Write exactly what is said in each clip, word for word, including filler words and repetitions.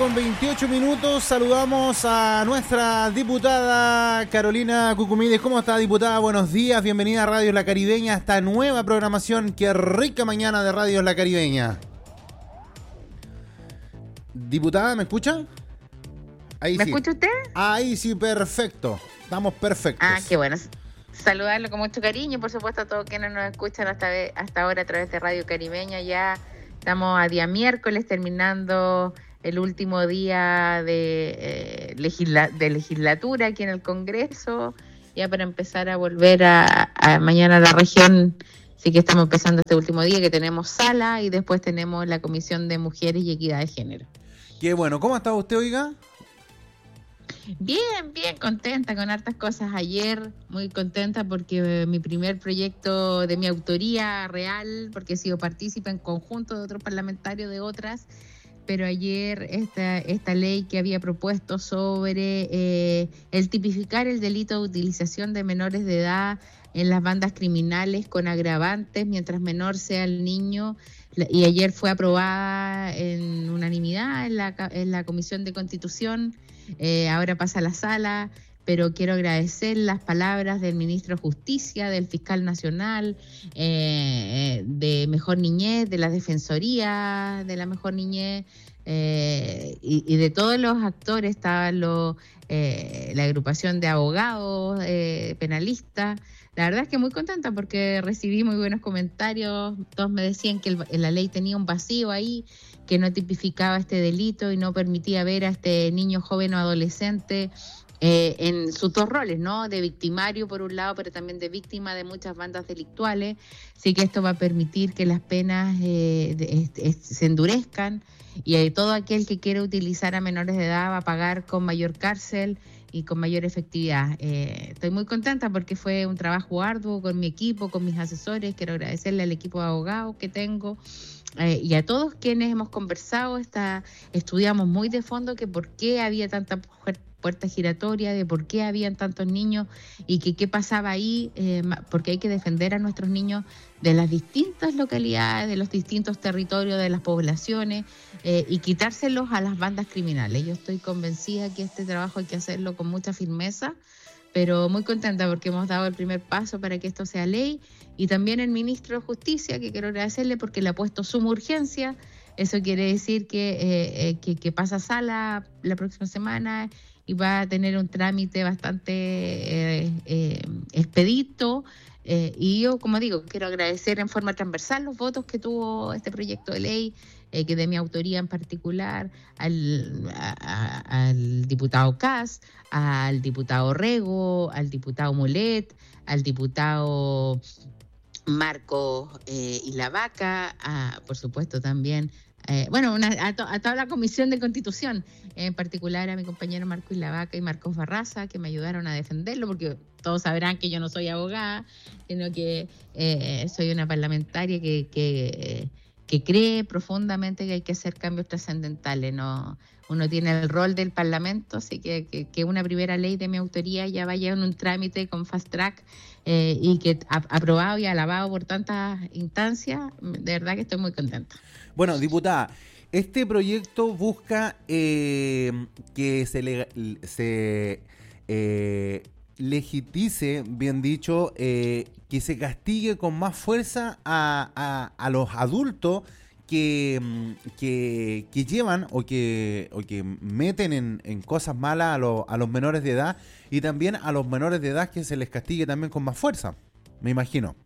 con veintiocho minutos. Saludamos a nuestra diputada Carolina Cucumides. ¿Cómo está, diputada? Buenos días, bienvenida a Radio La Caribeña, a esta nueva programación. Qué rica mañana de Radio La Caribeña. Diputada, ¿me escucha? Ahí ¿Me sí. escucha usted? Ahí sí, perfecto. Estamos perfectos. Ah, qué bueno. Saludarlo con mucho cariño, por supuesto, a todos quienes nos escuchan hasta, hasta ahora a través de Radio Caribeña. Ya estamos a día miércoles, terminando el último día de, eh, legisla- de legislatura aquí en el Congreso, ya para empezar a volver a, a mañana a la región. Sí que estamos empezando este último día, que tenemos sala y después tenemos la Comisión de Mujeres y Equidad de Género. Qué bueno. ¿Cómo está usted, oiga? Bien, bien contenta con hartas cosas. Ayer muy contenta porque eh, mi primer proyecto de mi autoría real, porque he sido partícipe en conjunto de otros parlamentarios de otras, pero ayer esta, esta ley que había propuesto sobre eh, el tipificar el delito de utilización de menores de edad en las bandas criminales con agravantes mientras menor sea el niño, y ayer fue aprobada en unanimidad en la, en la Comisión de Constitución. Eh, ahora pasa a la sala, pero quiero agradecer las palabras del ministro de Justicia, del fiscal nacional, eh, de Mejor Niñez, de la Defensoría de la Mejor Niñez, eh, y, y de todos los actores. Estaba lo, eh, la agrupación de abogados, eh, penalistas. La verdad es que muy contenta porque recibí muy buenos comentarios. Todos me decían que el, la ley tenía un vacío ahí, que no tipificaba este delito y no permitía ver a este niño, joven o adolescente eh, en sus dos roles, ¿no? De victimario por un lado, pero también de víctima de muchas bandas delictuales. Así que esto va a permitir que las penas eh, de, de, se endurezcan, y eh, todo aquel que quiera utilizar a menores de edad va a pagar con mayor cárcel y con mayor efectividad. Eh, estoy muy contenta porque fue un trabajo arduo con mi equipo, con mis asesores. Quiero agradecerle al equipo de abogados que tengo, eh, y a todos quienes hemos conversado. Esta, estudiamos muy de fondo que por qué había tanta puerta giratoria, de por qué habían tantos niños y que qué pasaba ahí, eh, porque hay que defender a nuestros niños de las distintas localidades, de los distintos territorios, de las poblaciones, eh, y quitárselos a las bandas criminales. Yo estoy convencida que este trabajo hay que hacerlo con mucha firmeza, pero muy contenta porque hemos dado el primer paso para que esto sea ley, y también el ministro de Justicia, que quiero agradecerle porque le ha puesto suma urgencia. Eso quiere decir que, eh, eh, que, que pasa a sala la próxima semana y va a tener un trámite bastante eh, eh, expedito. Eh, y yo, como digo, quiero agradecer en forma transversal los votos que tuvo este proyecto de ley, eh, que de mi autoría en particular, al, a, a, al diputado Kass, al diputado Rego, al diputado Mulet, al diputado Marco eh, Ilavaca, a, por supuesto también, eh, bueno, una, a, to, a toda la Comisión de Constitución, en particular a mi compañero Marco Ilavaca y Marcos Barraza, que me ayudaron a defenderlo, porque todos sabrán que yo no soy abogada, sino que eh, soy una parlamentaria que, que, que cree profundamente que hay que hacer cambios trascendentales. No, uno tiene el rol del Parlamento, así que, que, que una primera ley de mi autoría ya vaya en un trámite con fast track, eh, y que a, aprobado y alabado por tantas instancias. De verdad que estoy muy contenta. Bueno, diputada, este proyecto busca eh, que se, le, se eh, legitice, bien dicho, eh, que se castigue con más fuerza a, a, a los adultos que, que, que llevan o que, o que meten en, en cosas malas a, lo, a los menores de edad, y también a los menores de edad que se les castigue también con más fuerza, me imagino.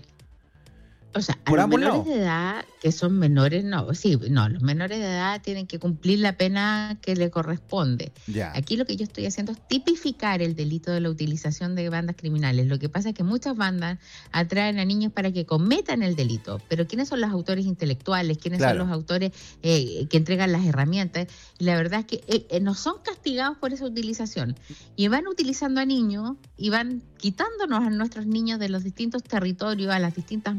O sea, a los menores de edad que son menores, no, sí, no, los menores de edad tienen que cumplir la pena que le corresponde. Ya. Aquí lo que yo estoy haciendo es tipificar el delito de la utilización de bandas criminales. Lo que pasa es que muchas bandas atraen a niños para que cometan el delito, pero ¿quiénes son los autores intelectuales? ¿Quiénes claro. son los autores eh, que entregan las herramientas? Y la verdad es que eh, eh, no son castigados por esa utilización, y van utilizando a niños y van quitándonos a nuestros niños de los distintos territorios, a las distintas madres,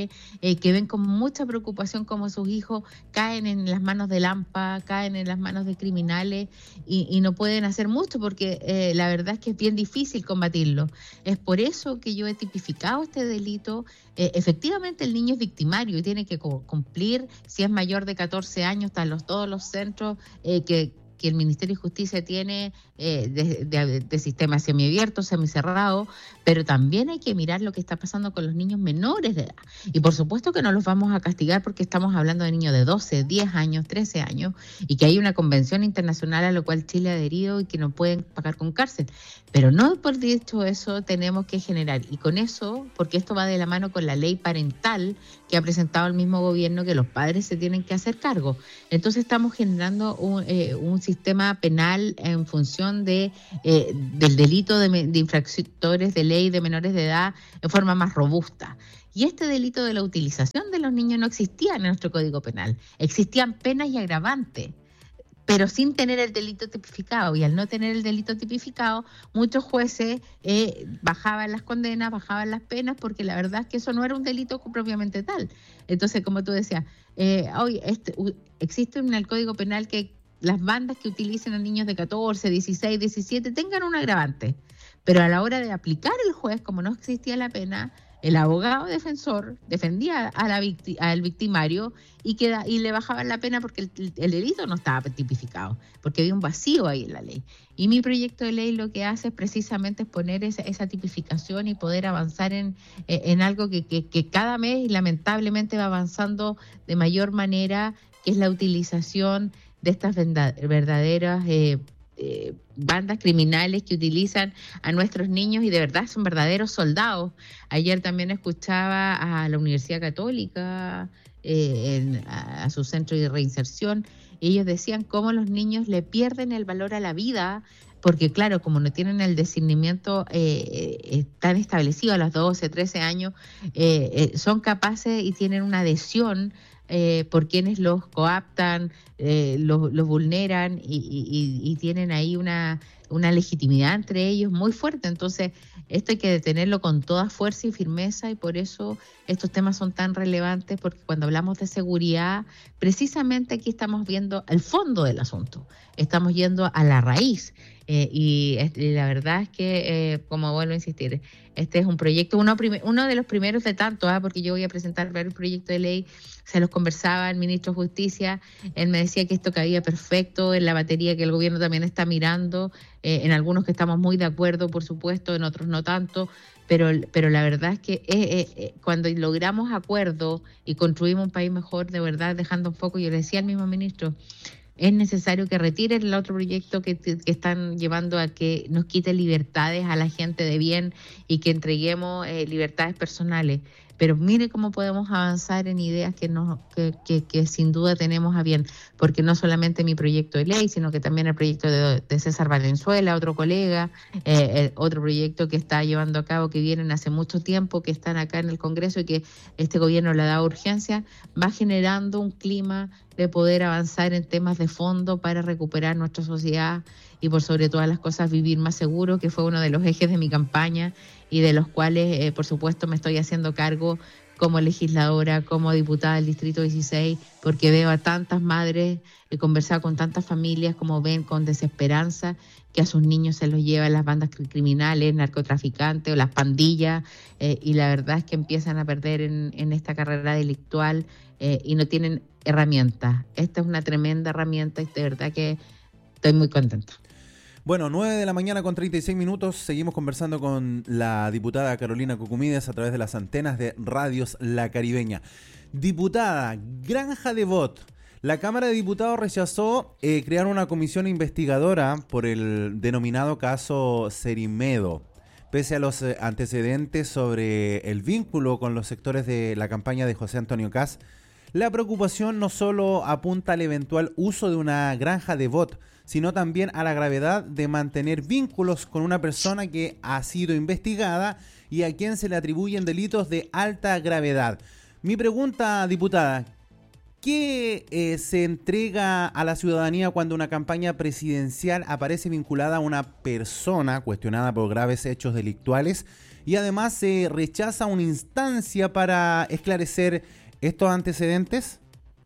madres eh, que ven con mucha preocupación cómo sus hijos caen en las manos del AMPA, caen en las manos de criminales y, y no pueden hacer mucho porque eh, la verdad es que es bien difícil combatirlo. Es por eso que yo he tipificado este delito. Eh, efectivamente el niño es victimario y tiene que co- cumplir, si es mayor de catorce años, están los, todos los centros eh, que que el Ministerio de Justicia tiene eh, de, de, de sistema semiabierto, semicerrado, pero también hay que mirar lo que está pasando con los niños menores de edad. Y por supuesto que no los vamos a castigar porque estamos hablando de niños de doce, diez años, trece años, y que hay una convención internacional a la cual Chile ha adherido y que no pueden pagar con cárcel. Pero no por dicho eso tenemos que generar, y con eso, porque esto va de la mano con la ley parental que ha presentado el mismo gobierno, que los padres se tienen que hacer cargo. Entonces estamos generando un, eh, un sistema penal en función de eh, del delito de, de infractores de ley de menores de edad en forma más robusta. Y este delito de la utilización de los niños no existía en nuestro Código Penal. Existían penas y agravantes, pero sin tener el delito tipificado. Y al no tener el delito tipificado, muchos jueces eh, bajaban las condenas, bajaban las penas, porque la verdad es que eso no era un delito propiamente tal. Entonces, como tú decías, eh, hoy este, existe en el Código Penal que las bandas que utilicen a niños de catorce, dieciséis, diecisiete tengan un agravante, pero a la hora de aplicar el juez, como no existía la pena, el abogado defensor defendía a la victi- al victimario y, queda, y le bajaban la pena porque el, el delito no estaba tipificado, porque había un vacío ahí en la ley. Y mi proyecto de ley lo que hace es precisamente poner esa, esa tipificación y poder avanzar en, en algo que, que, que cada mes lamentablemente va avanzando de mayor manera, que es la utilización de estas verdaderas eh, eh, bandas criminales que utilizan a nuestros niños y de verdad son verdaderos soldados. Ayer también escuchaba a la Universidad Católica, eh, en, a, a su centro de reinserción, y ellos decían cómo los niños le pierden el valor a la vida, porque claro, como no tienen el discernimiento eh, eh, tan establecido a los doce, trece años, eh, eh, son capaces y tienen una adhesión Eh, por quienes los coaptan, eh, los, los vulneran y, y, y tienen ahí una, una legitimidad entre ellos muy fuerte. Entonces, esto hay que detenerlo con toda fuerza y firmeza, y por eso estos temas son tan relevantes, porque cuando hablamos de seguridad, precisamente aquí estamos viendo el fondo del asunto, estamos yendo a la raíz. Eh, y, y la verdad es que, eh, como vuelvo a insistir, este es un proyecto, uno, prim- uno de los primeros de tantos, ¿eh? Porque yo voy a presentar varios proyectos de ley, se los conversaba el ministro de Justicia, él me decía que esto cabía perfecto en la batería que el gobierno también está mirando, eh, en algunos que estamos muy de acuerdo, por supuesto, en otros no tanto, pero, pero la verdad es que eh, eh, cuando logramos acuerdo y construimos un país mejor, de verdad, dejando un foco, yo le decía al mismo ministro, es necesario que retiren el otro proyecto que, que están llevando a que nos quiten libertades a la gente de bien y que entreguemos eh, libertades personales. Pero mire cómo podemos avanzar en ideas que, nos, que, que, que sin duda tenemos a bien, porque no solamente mi proyecto de ley, sino que también el proyecto de, de César Valenzuela, otro colega, eh, el otro proyecto que está llevando a cabo, que vienen hace mucho tiempo, que están acá en el Congreso y que este gobierno le ha dado urgencia, va generando un clima de poder avanzar en temas de fondo para recuperar nuestra sociedad y por sobre todas las cosas vivir más seguro, que fue uno de los ejes de mi campaña y de los cuales, eh, por supuesto, me estoy haciendo cargo como legisladora, como diputada del Distrito dieciséis, porque veo a tantas madres, he conversado con tantas familias, como ven con desesperanza que a sus niños se los llevan las bandas criminales, narcotraficantes o las pandillas, eh, y la verdad es que empiezan a perder en, en esta carrera delictual eh, y no tienen herramientas. Esta es una tremenda herramienta y de verdad que estoy muy contenta. Bueno, nueve de la mañana con treinta y seis minutos, seguimos conversando con la diputada Carolina Cucumides a través de las antenas de Radios La Caribeña. Diputada, Granja de Bot. La Cámara de Diputados rechazó eh, crear una comisión investigadora por el denominado caso Cerimedo, pese a los eh, antecedentes sobre el vínculo con los sectores de la campaña de José Antonio Kast. La preocupación no solo apunta al eventual uso de una granja de bot, sino también a la gravedad de mantener vínculos con una persona que ha sido investigada y a quien se le atribuyen delitos de alta gravedad. Mi pregunta, diputada, ¿Qué eh, se entrega a la ciudadanía cuando una campaña presidencial aparece vinculada a una persona cuestionada por graves hechos delictuales y además se rechaza una instancia para esclarecer estos antecedentes?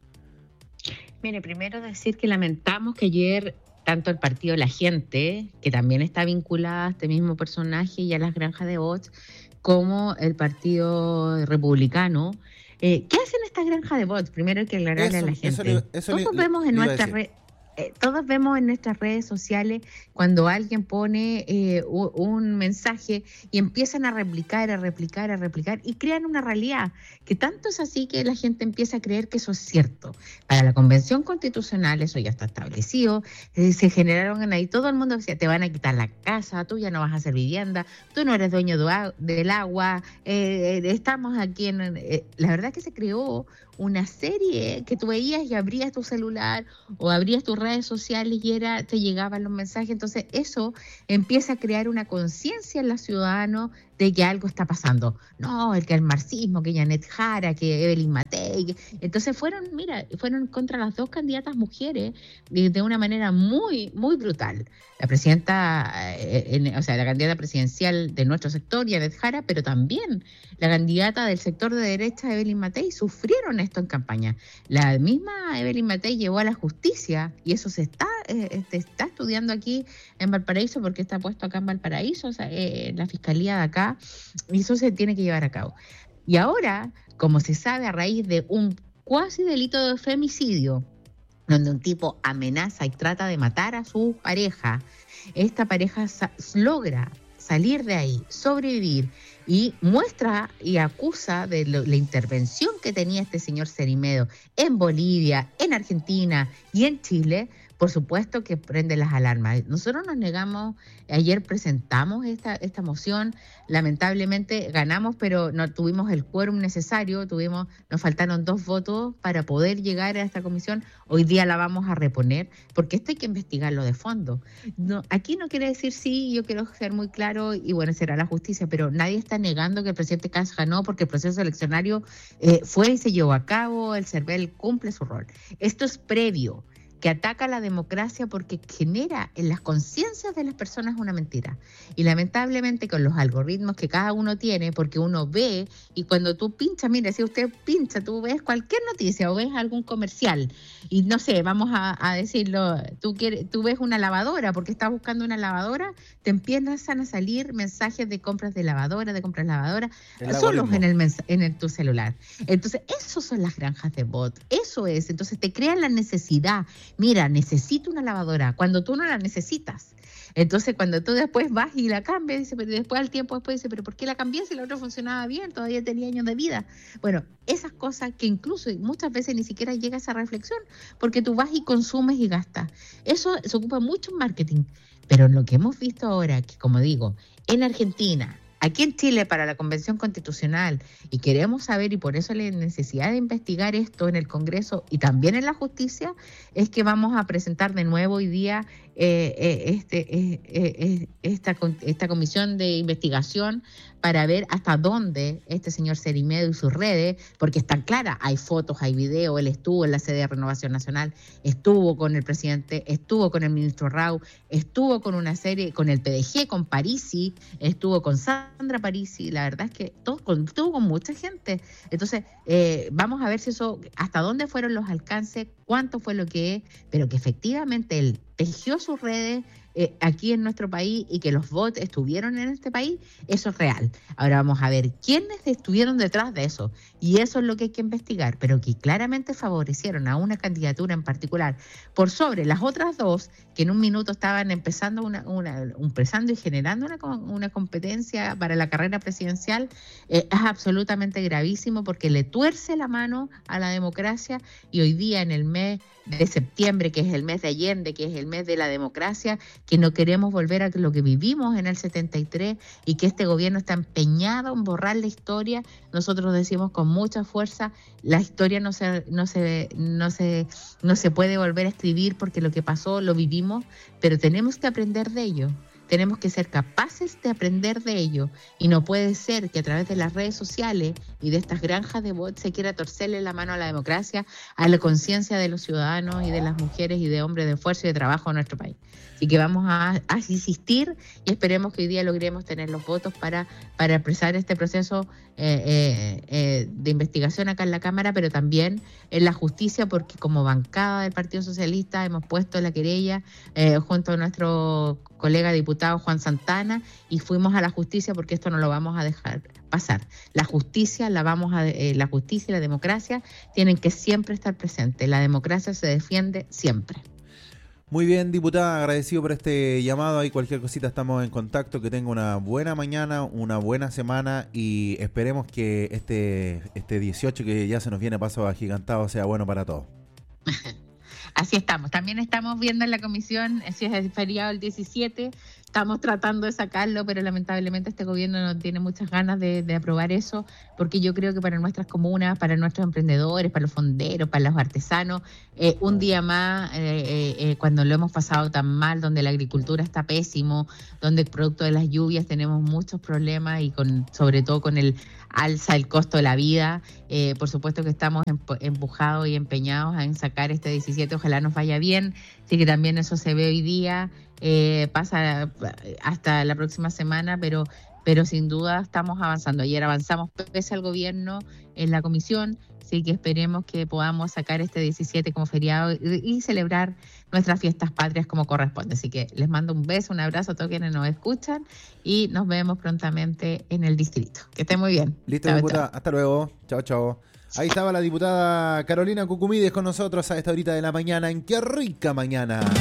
Mire, primero decir que lamentamos que ayer tanto el partido La Gente, que también está vinculada a este mismo personaje y a las granjas de bots, como el Partido Republicano. Eh, ¿Qué hacen estas granjas de bots? Primero hay que aclararle a la gente. Eso le, eso todos le, vemos le, en le nuestras redes. Eh, todos vemos en nuestras redes sociales cuando alguien pone eh, un, un mensaje y empiezan a replicar, a replicar, a replicar y crean una realidad que tanto es así que la gente empieza a creer que eso es cierto. Para la Convención Constitucional eso ya está establecido, eh, se generaron ahí, todo el mundo decía, te van a quitar la casa, tú ya no vas a hacer vivienda, tú no eres dueño de, del agua, eh, estamos aquí en... Eh, la verdad que se creó una serie que tú veías y abrías tu celular o abrías tus redes sociales y era te llegaban los mensajes. Entonces eso empieza a crear una conciencia en los ciudadanos de que algo está pasando. No, el que el marxismo, que Janet Jara, que Evelyn Matei. Que... Entonces fueron, mira, fueron contra las dos candidatas mujeres de, de una manera muy, muy brutal. La presidenta, eh, en, o sea, la candidata presidencial de nuestro sector, Janet Jara, pero también la candidata del sector de derecha, Evelyn Matei, sufrieron esto en campaña. La misma Evelyn Matei llevó a la justicia y eso se está, eh, se está estudiando aquí en Valparaíso porque está puesto acá en Valparaíso, o sea, eh, la fiscalía de acá, y eso se tiene que llevar a cabo. Y ahora, como se sabe, a raíz de un cuasi delito de femicidio, donde un tipo amenaza y trata de matar a su pareja, esta pareja sa- logra salir de ahí, sobrevivir, y muestra y acusa de lo, la intervención que tenía este señor Cerimedo en Bolivia, en Argentina y en Chile. Por supuesto que prende las alarmas. Nosotros nos negamos, ayer presentamos esta, esta moción, lamentablemente ganamos, pero no tuvimos el quórum necesario, tuvimos, nos faltaron dos votos para poder llegar a esta comisión. Hoy día la vamos a reponer, porque esto hay que investigarlo de fondo. No, aquí no quiere decir sí, yo quiero ser muy claro, y bueno, será la justicia, pero nadie está negando que el presidente Kast ganó porque el proceso eleccionario eh, fue y se llevó a cabo, el CERVEL cumple su rol. Esto es previo, que ataca a la democracia porque genera en las conciencias de las personas una mentira. Y lamentablemente con los algoritmos que cada uno tiene, porque uno ve, y cuando tú pinchas, mira, si usted pincha, tú ves cualquier noticia o ves algún comercial, y no sé, vamos a, a decirlo, tú, quieres, tú ves una lavadora, porque estás buscando una lavadora, te empiezan a salir mensajes de compras de lavadora, de compras de lavadora, solos en, el mens- en el, tu celular. Entonces, eso son las granjas de bot, eso es, entonces te crean la necesidad. Mira, necesito una lavadora cuando tú no la necesitas. Entonces, cuando tú después vas y la cambias, dice, pero después al tiempo después dice, pero ¿por qué la cambié si la otra funcionaba bien? Todavía tenía años de vida. Bueno, esas cosas que incluso muchas veces ni siquiera llega a esa reflexión, porque tú vas y consumes y gastas. Eso se ocupa mucho en marketing. Pero en lo que hemos visto ahora, que como digo, en Argentina, aquí en Chile para la Convención Constitucional, y queremos saber, y por eso la necesidad de investigar esto en el Congreso y también en la justicia, es que vamos a presentar de nuevo hoy día eh, eh, este, eh, eh, esta, esta comisión de investigación para ver hasta dónde este señor Cerimedo y sus redes, porque están claras, hay fotos, hay videos, él estuvo en la sede de Renovación Nacional, estuvo con el presidente, estuvo con el ministro Rau, estuvo con una serie, con el P D G, con Parisi, estuvo con Sandra Parisi, la verdad es que todo, con, estuvo con mucha gente. Entonces, eh, vamos a ver si eso, hasta dónde fueron los alcances, cuánto fue lo que es, pero que efectivamente él tejió sus redes eh, aquí en nuestro país y que los bots estuvieron en este país, eso es real. Ahora vamos a ver quiénes estuvieron detrás de eso, y eso es lo que hay que investigar, pero que claramente favorecieron a una candidatura en particular por sobre las otras dos, que en un minuto estaban empezando una, una empezando y generando una, una competencia para la carrera presidencial. Eh, es absolutamente gravísimo porque le tuerce la mano a la democracia, y hoy día en el mes de septiembre, que es el mes de Allende, que es el mes de la democracia, que no queremos volver a lo que vivimos en el setenta y tres y que este gobierno está empeñado en borrar la historia. Nosotros decimos con mucha fuerza, la historia no se, no se, no se, no se puede volver a escribir porque lo que pasó lo vivimos, pero tenemos que aprender de ello. tenemos que ser capaces de aprender de ello. Y no puede ser que a través de las redes sociales y de estas granjas de bots se quiera torcerle la mano a la democracia, a la conciencia de los ciudadanos y de las mujeres y de hombres de esfuerzo y de trabajo en nuestro país. Así que vamos a, a insistir y esperemos que hoy día logremos tener los votos para, para expresar este proceso eh, eh, eh, de investigación acá en la Cámara, pero también en la justicia, porque como bancada del Partido Socialista hemos puesto la querella eh, junto a nuestro colega diputado Juan Santana y fuimos a la justicia porque esto no lo vamos a dejar pasar. La justicia, la vamos a, eh, la justicia y la democracia tienen que siempre estar presentes. La democracia se defiende siempre. Muy bien, diputada, agradecido por este llamado. Ahí cualquier cosita estamos en contacto. Que tenga una buena mañana, una buena semana y esperemos que este, este dieciocho que ya se nos viene a paso agigantado sea bueno para todos. Así estamos. También estamos viendo en la comisión, si es el feriado el diecisiete, estamos tratando de sacarlo, pero lamentablemente este gobierno no tiene muchas ganas de, de aprobar eso, porque yo creo que para nuestras comunas, para nuestros emprendedores, para los fonderos, para los artesanos, eh, un día más, eh, eh, cuando lo hemos pasado tan mal, donde la agricultura está pésimo, donde producto de las lluvias tenemos muchos problemas y con sobre todo con el alza el costo de la vida, eh, por supuesto que estamos empujados y empeñados en sacar este diecisiete, ojalá nos vaya bien, así que también eso se ve hoy día, eh, pasa hasta la próxima semana, pero pero sin duda estamos avanzando. Ayer avanzamos pese al gobierno en la comisión, así que esperemos que podamos sacar este diecisiete como feriado y, y celebrar nuestras fiestas patrias como corresponde. Así que les mando un beso, un abrazo a todos quienes nos escuchan y nos vemos prontamente en el distrito. Que estén muy bien. Listo, diputada. Hasta luego. Chao, chao. Ahí estaba la diputada Carolina Cucumides con nosotros a esta horita de la mañana en Qué Rica Mañana.